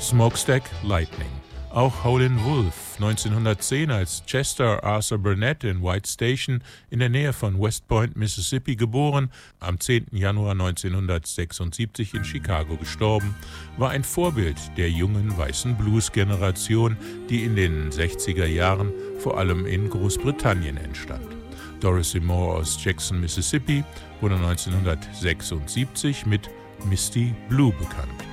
Smokestack Lightning. Auch Howlin' Wolf, 1910 als Chester Arthur Burnett in White Station in der Nähe von West Point, Mississippi geboren, am 10. Januar 1976 in Chicago gestorben, war ein Vorbild der jungen weißen Blues-Generation, die in den 60er Jahren vor allem in Großbritannien entstand. Dorothy Moore aus Jackson, Mississippi, wurde 1976 mit Misty Blue bekannt.